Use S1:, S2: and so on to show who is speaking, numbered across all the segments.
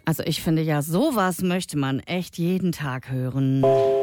S1: Also ich finde ja, sowas möchte man echt jeden Tag hören.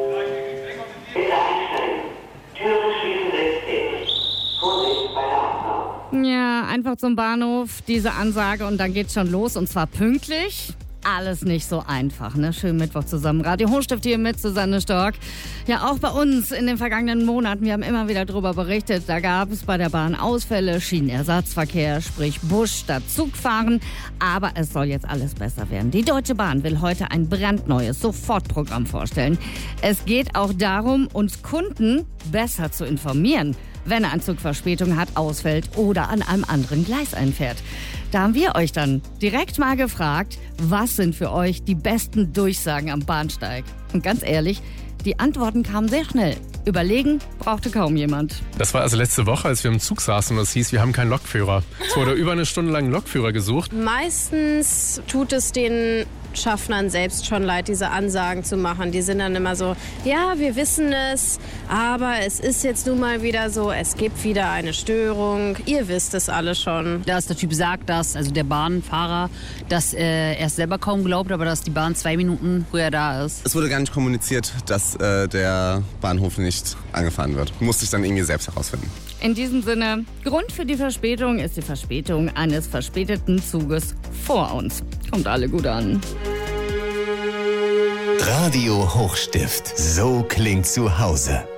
S1: Ja, einfach zum Bahnhof, diese Ansage und dann geht's schon los und zwar pünktlich. Alles nicht so einfach, ne? Schönen Mittwoch zusammen. Radio Hochstift hier mit Susanne Stork. Ja, auch bei uns in den vergangenen Monaten, wir haben immer wieder darüber berichtet, da gab es bei der Bahn Ausfälle, Schienenersatzverkehr, sprich Bus statt Zugfahren. Aber es soll jetzt alles besser werden. Die Deutsche Bahn will heute ein brandneues Sofortprogramm vorstellen. Es geht auch darum, uns Kunden besser zu informieren, wenn ein Zug Verspätung hat, ausfällt oder an einem anderen Gleis einfährt. Da haben wir euch dann direkt mal gefragt, was sind für euch die besten Durchsagen am Bahnsteig? Und ganz ehrlich, die Antworten kamen sehr schnell. Überlegen brauchte kaum jemand.
S2: Das war also letzte Woche, als wir im Zug saßen und es hieß, wir haben keinen Lokführer. Es wurde über eine Stunde lang ein Lokführer gesucht.
S3: Meistens tut es den Schaffnern selbst schon leid, diese Ansagen zu machen. Die sind dann immer so, ja, wir wissen es, aber es ist jetzt nun mal wieder so, es gibt wieder eine Störung. Ihr wisst es alle schon.
S4: Dass der Typ sagt, also der Bahnfahrer, dass er es selber kaum glaubt, aber dass die Bahn 2 Minuten früher da ist.
S5: Es wurde gar nicht kommuniziert, dass der Bahnhof nicht angefahren wird. Musste ich dann irgendwie selbst herausfinden.
S1: In diesem Sinne, Grund für die Verspätung ist die Verspätung eines verspäteten Zuges vor uns. Kommt alle gut an.
S6: Radio Hochstift. So klingt zu Hause.